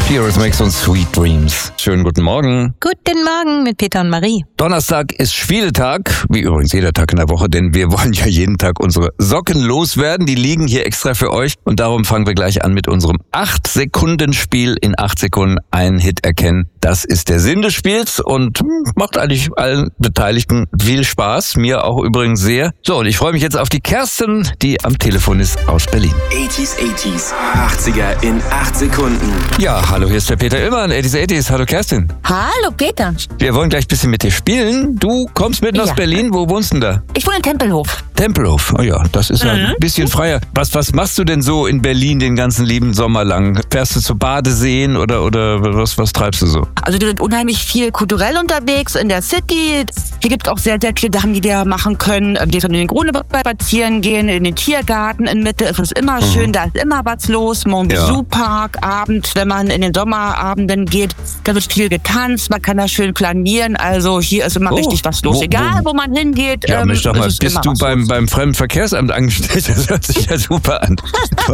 Eurythmics und Sweet Dreams. Schönen guten Morgen. Guten Morgen mit Peter und Marie. Donnerstag ist Spieltag, wie übrigens jeder Tag in der Woche, denn wir wollen ja jeden Tag unsere Socken loswerden. Die liegen hier extra für euch und darum fangen wir gleich an mit unserem 8-Sekunden-Spiel. In 8 Sekunden einen Hit erkennen. Das ist der Sinn des Spiels und macht eigentlich allen Beteiligten viel Spaß. Mir auch übrigens sehr. So, und ich freue mich jetzt auf die Kerstin, die am Telefon ist aus Berlin. 80s, 80er in 8 Sekunden. Ja, hallo, hier ist der Peter Illmann, 80s. Hallo Kerstin. Hallo Peter. Wir wollen gleich ein bisschen mit dir spielen. Du kommst mitten aus Berlin. Wo wohnst du denn da? Ich wohne in Tempelhof. Tempelhof, oh ja, das ist ja ein bisschen freier. Was machst du denn so in Berlin den ganzen lieben Sommer lang? Fährst du zu Badeseen oder was treibst du so? Also wir sind unheimlich viel kulturell unterwegs in der City. Hier gibt es auch sehr, sehr viele Sachen, die wir machen können. Wir können in den Grunewald spazieren gehen, in den Tiergarten in Mitte. Es ist immer schön, da ist immer was los. Montbezou-Park, abends, wenn man in den Sommerabenden geht, da wird viel getanzt, man kann da schön planieren. Also hier ist immer richtig was los. Egal, wo man hingeht. Ja, Mensch, doch mal, bist du beim Fremdenverkehrsamt angestellt? Das hört sich ja super an.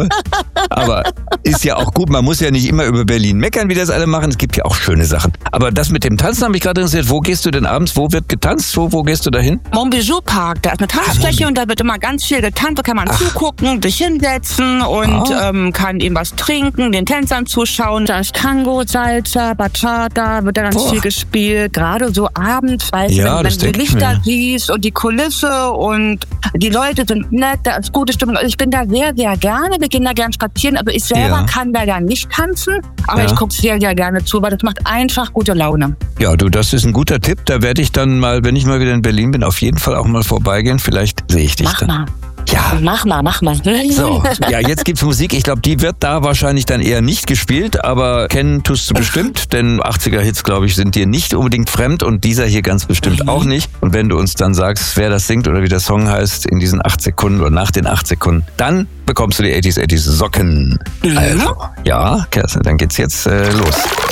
Aber ist ja auch gut, man muss ja nicht immer über Berlin meckern, wie das alle machen. Es gibt ja auch schöne Sachen. Aber das mit dem Tanzen hat mich gerade interessiert. Wo gehst du denn abends? Wo wird getanzt? Wo gehst du da hin? Montbezou-Park, da ist eine Tanzfläche und da wird immer ganz viel getanzt. Da kann man zugucken, sich hinsetzen und kann eben was trinken, den Tänzern zuschauen. Da ist Tango, Salsa, Bachata, wird da ganz viel gespielt. Gerade so abends, weil wenn du die Lichter siehst und die Kulisse und die Leute sind nett, da ist gute Stimmung. Also ich bin da sehr, sehr gerne. Wir gehen da gerne spazieren. Also ich selber kann da ja nicht tanzen, aber ich gucke sehr, sehr gerne zu, weil das macht einfach gute Laune. Ja, du, das ist ein guter Tipp. Da werde ich dann mal, wenn ich mal wieder in Berlin bin, auf jeden Fall auch mal vorbeigehen. Vielleicht sehe ich dich dann. Ja. Mach mal. So, ja, jetzt gibt's Musik. Ich glaube, die wird da wahrscheinlich dann eher nicht gespielt, aber kennen tust du bestimmt, denn 80er-Hits, glaube ich, sind dir nicht unbedingt fremd und dieser hier ganz bestimmt auch nicht. Und wenn du uns dann sagst, wer das singt oder wie der Song heißt in diesen 8 Sekunden oder nach den 8 Sekunden, dann bekommst du die 80s Socken. Also, ja, Kerstin, dann geht's jetzt los.